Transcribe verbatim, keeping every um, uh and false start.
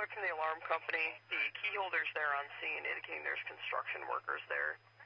from the alarm company. The key holder's there on scene, indicating there's construction workers there.